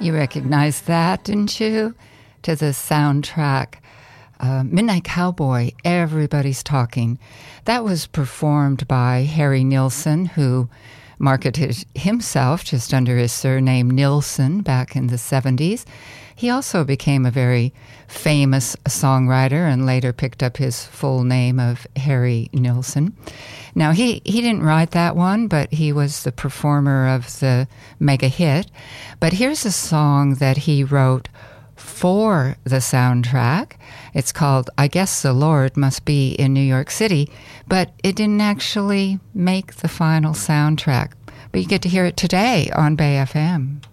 You recognized that, didn't you? To the soundtrack, Midnight Cowboy, Everybody's Talking. That was performed by Harry Nilsson, who marketed himself just under his surname Nilsson back in the 70s. He also became a very famous songwriter and later picked up his full name of Harry Nilsson. Now, he didn't write that one, but he was the performer of the mega hit. But here's a song that he wrote for the soundtrack. It's called I Guess the Lord Must Be in New York City, but it didn't actually make the final soundtrack. But you get to hear it today on Bay FM.